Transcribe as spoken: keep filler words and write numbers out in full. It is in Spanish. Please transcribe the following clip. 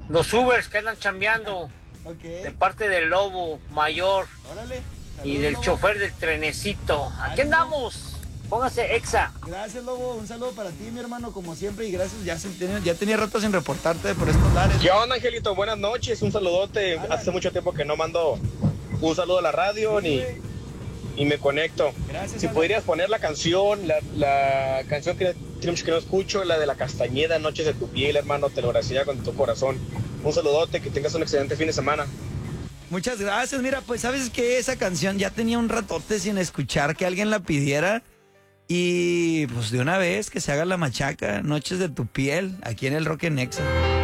Los Ubers que andan chambeando Ok. de parte del Lobo Mayor Órale. y Saludos, del Lobo. chofer del trenecito. Aquí Ánimo. andamos. Póngase exa. Gracias, Lobo. Un saludo para ti, mi hermano, como siempre. Y gracias. Ya, se, tenía, ya tenía rato sin reportarte por estos lares. ¿Qué onda, Angelito? Buenas noches, un saludote. Hola. Hace mucho tiempo que no mando un saludo a la radio Sí, ni güey. y me conecto. Gracias, Si Alan. podrías poner la canción, la, la canción que tiene mucho que no escucho, la de la Castañeda, Noches de tu piel, hermano, te lo agradecería con tu corazón. Un saludote, que tengas un excelente fin de semana. Muchas gracias. Mira, pues sabes que esa canción ya tenía un ratote sin escuchar que alguien la pidiera. Y pues de una vez que se haga la machaca, Noches de tu piel, aquí en el Rock en Exa.